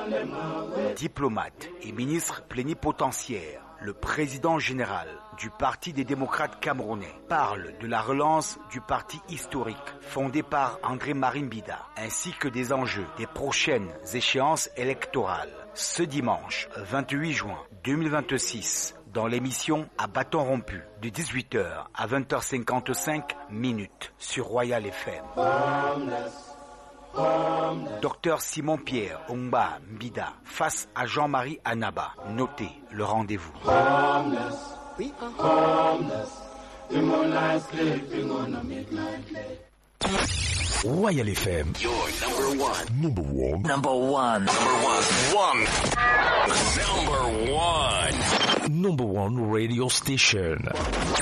Diplomate et ministre plénipotentiaire, le président général du Parti des démocrates camerounais parle de la relance du parti historique fondé par André-Marie Mbida, ainsi que des enjeux des prochaines échéances électorales. Ce dimanche 28 juin 2026, dans l'émission À bâton rompu, de 18h à 20h55 sur Royal FM. Docteur Simon-Pierre Ongba Mbida face à Jean-Marie Anaba. Notez le rendez-vous. Royal FM. Your number one. Number one. Number one. Number one. Number one radio station.